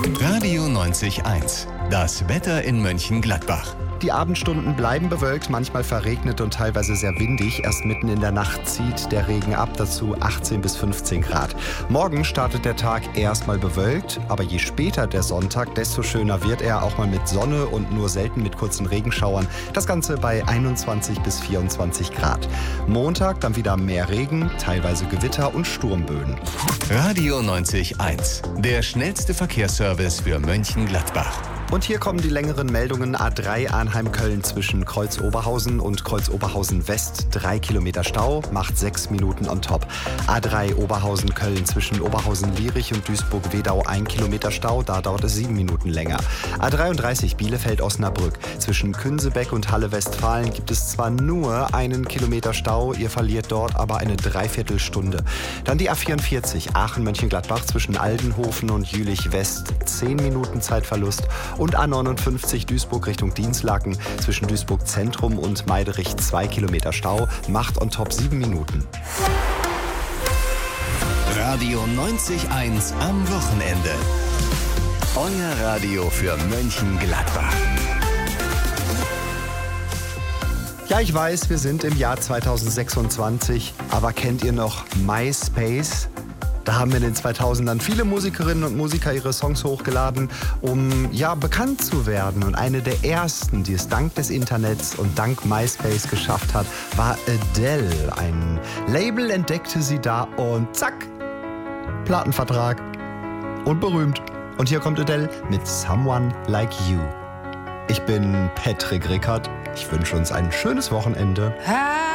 Radio 90.1. Das Wetter in Mönchengladbach. Die Abendstunden bleiben bewölkt, manchmal verregnet und teilweise sehr windig. Erst mitten in der Nacht zieht der Regen ab, dazu 18 bis 15 Grad. Morgen startet der Tag erstmal bewölkt, aber je später der Sonntag, desto schöner wird er, auch mal mit Sonne und nur selten mit kurzen Regenschauern. Das Ganze bei 21 bis 24 Grad. Montag dann wieder mehr Regen, teilweise Gewitter und Sturmböen. Radio 90.1. Der schnellste Verkehrsservice für Mönchengladbach. Und hier kommen die längeren Meldungen. A3 Arnheim-Köln zwischen Kreuz-Oberhausen und Kreuz-Oberhausen-West. 3 Kilometer Stau, macht 6 Minuten on top. A3 Oberhausen-Köln zwischen Oberhausen-Lierich und Duisburg-Wedau 1 Kilometer Stau, da dauert es 7 Minuten länger. A33 Bielefeld-Osnabrück zwischen Künsebeck und Halle-Westfalen gibt es zwar nur 1 Kilometer Stau, ihr verliert dort aber eine Dreiviertelstunde. Dann die A44 Aachen-Mönchengladbach zwischen Aldenhofen und Jülich-West. 10 Minuten Zeitverlust. Und A59 Duisburg Richtung Dinslaken zwischen Duisburg Zentrum und Meiderich 2 Kilometer Stau, macht on top 7 Minuten. Radio 90.1 am Wochenende. Euer Radio für Mönchengladbach. Ja, ich weiß, wir sind im Jahr 2026, aber kennt ihr noch MySpace? Da haben in den 2000ern viele Musikerinnen und Musiker ihre Songs hochgeladen, um bekannt zu werden. Und eine der ersten, die es dank des Internets und dank MySpace geschafft hat, war Adele. Ein Label entdeckte sie da und zack, Plattenvertrag und berühmt. Und hier kommt Adele mit Someone Like You. Ich bin Patrick Rickert. Ich wünsche uns ein schönes Wochenende.